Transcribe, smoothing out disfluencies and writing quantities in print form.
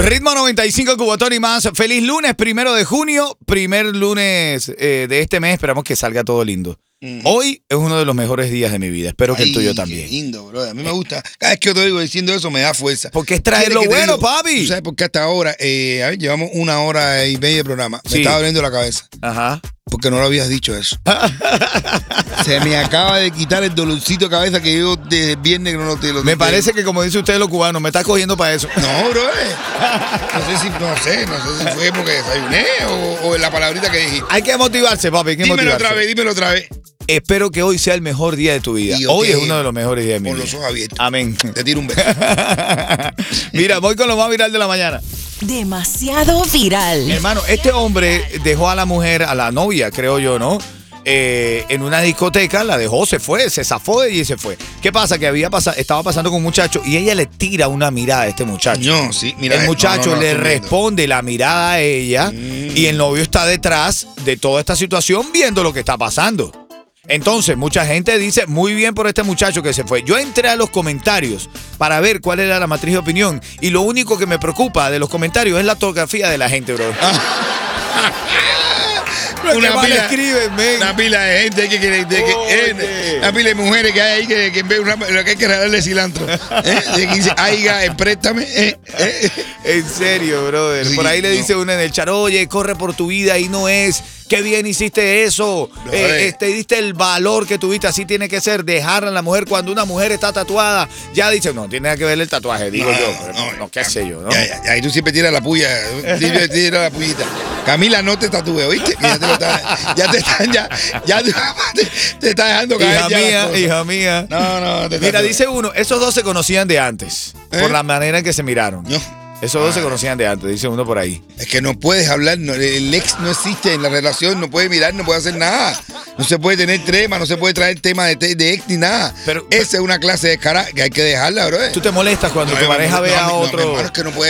Ritmo 95, Cubatón y más. Feliz lunes, 1 de junio, primer lunes de este mes. Esperamos que salga todo lindo. Hoy es uno de los mejores días de mi vida. Espero que el tuyo también. Qué lindo, bro. A mí me gusta. Cada vez que yo te digo diciendo eso, me da fuerza. Porque es traer lo bueno, papi. ¿Tú sabes por qué hasta ahora? A ver, llevamos 1 hora y media de programa. Me estaba doliendo la cabeza. Ajá. Porque no lo habías dicho eso. Se me acaba de quitar el dolorcito de cabeza que yo desde el viernes que no lo Me parece que, como dice usted los cubanos, me está cogiendo para eso. No, bro. No sé si fue porque desayuné o la palabrita que dijiste. Hay que motivarse, papi. Hay que motivarse. Dímelo otra vez. Espero que hoy sea el mejor día de tu vida. Hoy es uno de los mejores días de mi vida. Con los ojos abiertos. Amén. Te tiro un beso. Mira, voy con lo más viral de la mañana. Demasiado viral. Hermano, este hombre dejó a la mujer, a la novia, creo yo, ¿no? En una discoteca, la dejó, se fue, se zafó y se fue. ¿Qué pasa? Que estaba pasando con un muchacho y ella le tira una mirada a este muchacho. No, sí, mira. El muchacho le responde la mirada a ella y el novio está detrás de toda esta situación viendo lo que está pasando. Entonces, mucha gente dice, muy bien por este muchacho que se fue. Yo entré a los comentarios para ver cuál era la matriz de opinión y lo único que me preocupa de los comentarios es la ortografía de la gente, bro. Una pila de gente una pila de mujeres que hay ahí que en vez de lo que hay que regalarle cilantro. Que dice, aiga, préstame. En serio, brother. Sí, por ahí le dice uno en el chat, oye, corre por tu vida y no es. Qué bien hiciste eso. Te diste el valor que tuviste. Así tiene que ser. Dejar a la mujer cuando una mujer está tatuada. Ya dice, no, tiene que ver el tatuaje, digo yo. No, qué sé yo, ¿no? Ya, y tú siempre tiras la puya. Tiras la pullita. Camila, no te tatúes, ¿oíste? Que ya te está dejando caer. Hija mía. No. Mira, dice uno, esos dos se conocían de antes. Por la manera en que se miraron. No. Esos dos se conocían de antes, dice uno por ahí. Es que no puedes hablar, el ex no existe en la relación, no puede mirar, no puede hacer nada. No se puede tener tema, no se puede traer tema de ex ni nada. Esa es una clase de cara que hay que dejarla, bro. ¿Tú te molestas cuando tu pareja ve a otro? No, hermano, es que no puede.